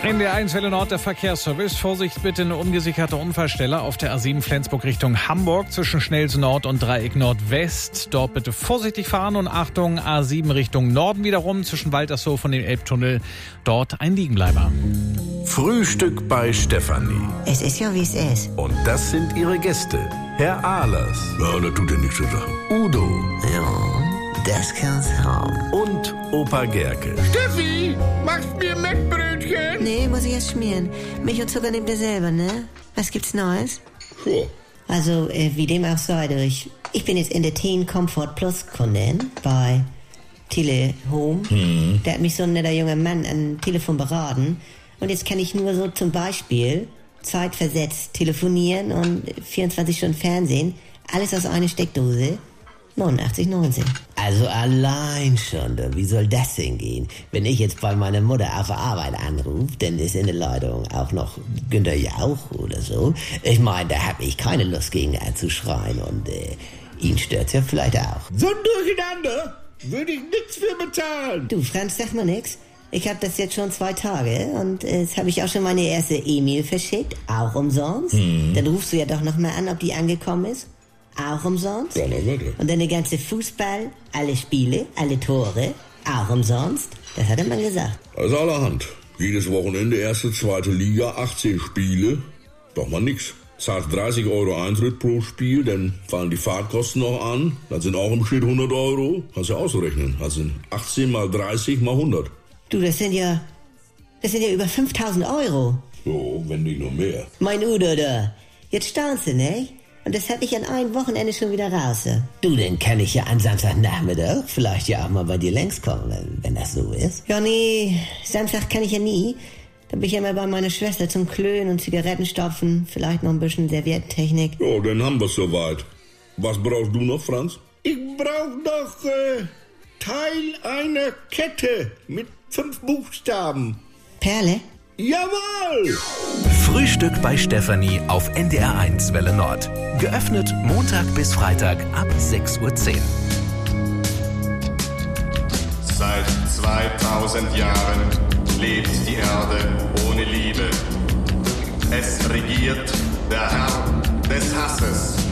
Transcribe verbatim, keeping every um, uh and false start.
In der eins Welle Nord der Verkehrsservice. Vorsicht bitte, eine ungesicherte Unfallstelle auf der A sieben Flensburg Richtung Hamburg zwischen Schnelsen Nord und Dreieck Nordwest. Dort bitte vorsichtig fahren und Achtung, A sieben Richtung Norden wiederum zwischen Waltershof und dem Elbtunnel. Dort ein Liegenbleiber. Frühstück bei Stefanie. Es ist ja, wie es ist. Und das sind ihre Gäste. Herr Ahlers. Ja, das tut ja nichts zu sagen. Udo. Ja, das kann's haben. Und Opa Gerke. Steffi, machst mir Mettbrötchen? Nee, muss ich erst schmieren. Milch und Zucker nehmt ihr selber, ne? Was gibt's Neues? Ja. Also, äh, wie dem auch sei, ich, ich bin jetzt in der Teen Comfort Plus Kundin bei Telehome. Hm. Da hat mich so ein netter junger Mann am Telefon beraten. Und jetzt kann ich nur so zum Beispiel zeitversetzt telefonieren und vierundzwanzig Stunden Fernsehen. Alles aus einer Steckdose. neunundachtzig neunzehn. Also allein schon, du, wie soll das denn gehen? Wenn ich jetzt bei meiner Mutter auf der Arbeit anrufe, dann ist in der Leitung auch noch Günther Jauch oder so. Ich meine, da habe ich keine Lust gegen anzuschreien und äh, ihn stört's ja vielleicht auch. So ein Durcheinander würde ich nichts für bezahlen. Du, Franz, sag mal nix. Ich habe das jetzt schon zwei Tage und äh, jetzt habe ich auch schon meine erste E-Mail verschickt, auch umsonst. Mhm. Dann rufst du ja doch noch mal an, ob die angekommen ist. Auch umsonst. Ja, na warte. Und dann der ganze Fußball, alle Spiele, alle Tore, auch umsonst. Das hat der Mann gesagt. Also allerhand. Jedes Wochenende erste, zweite Liga, achtzehn Spiele. Doch mal nix. Zahlst dreißig Euro Eintritt pro Spiel, dann fallen die Fahrtkosten noch an. Das sind auch im Schnitt hundert Euro. Kannst du ausrechnen. Das sind achtzehn mal dreißig mal hundert. Du, das sind ja, das sind ja über fünftausend Euro. So, wenn nicht noch mehr. Mein Udo da. Jetzt staunst du, ne? Und das hatte ich an einem Wochenende schon wieder raus. Ja? Du, dann kann ich ja am Samstagnachmittag vielleicht ja auch mal bei dir längs kommen, wenn, wenn das so ist. Ja, nee, Samstag kann ich ja nie. Dann bin ich ja immer bei meiner Schwester zum Klönen und Zigaretten stopfen. Vielleicht noch ein bisschen Serviettentechnik. Ja, dann haben wir's soweit. Was brauchst du noch, Franz? Ich brauch noch äh, Teil einer Kette mit fünf Buchstaben. Perle? Jawohl! Frühstück bei Stefanie auf N D R eins Welle Nord. Geöffnet Montag bis Freitag ab sechs Uhr zehn. Seit zweitausend Jahren lebt die Erde ohne Liebe. Es regiert der Herr des Hasses.